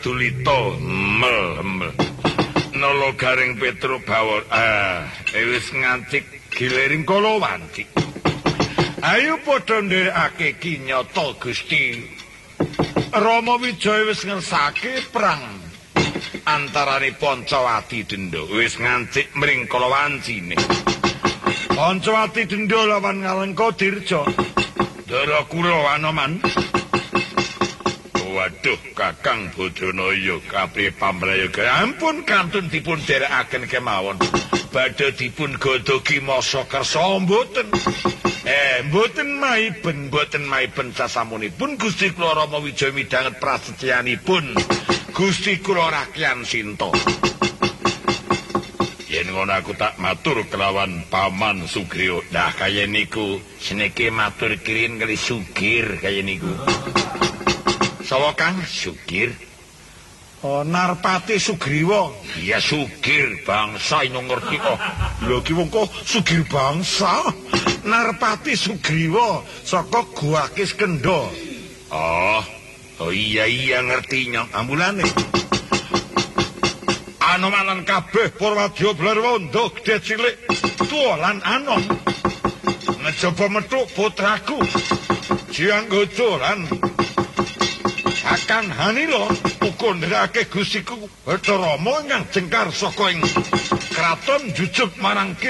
Tulito mel nolo garing Petro Bawor wis ngancik giliring Kalawanci. Ayo padha nderekake kinyata Gusti. Rama Wijaya wis ngersake perang antarane Pancawati Denda wis ngancik mring Kalawancine. Pancawati Denda lawan Ngalengka Dirja. Dara kula Anoman. Waduh, Kakang Badranaya kapriye pamrayoga. Ampun kantun dipun derekaken kemawon. Badhe dipun godhogi masa kersa mboten. Mboten maiben sasamunipun Gusti kula Rama Wijaya midhanget prasetyanipun Gusti kula Rakyan Sinta. Yen ngono aku tak matur kelawan Paman Sugriwa. Nah kaya niku seneke matur kirin kali Sugir kaya niku. Sawa Kang Sugir? Oh, Narpati Sugriwa. Iya Sugir bangsa ino ngerti kok. Lho ki wong kok Sugir bangsa. Narpati Sugriwa saka Guwakis Kendha. Oh iya ngertinya. Ambulane. Anoman kabeh Purwadya Blarwanda gedhe cilik tuwa lan anom. Ngejaba metu putraku Janggojo lan Kakang Hanila uga nderake Gustiku Bathara Rama ingkang jengkar saka ing kraton Jujug marang